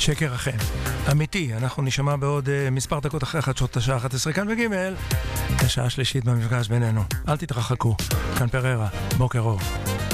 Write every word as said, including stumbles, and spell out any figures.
שקר אכן. אמיתי, אנחנו נשמע בעוד uh, מספר דקות אחרי אחת שעות השעה אחת עשרה כאן בגימל, השעה שלישית במפגש בינינו. אל תתרחקו, כאן פררה, בוקר אור.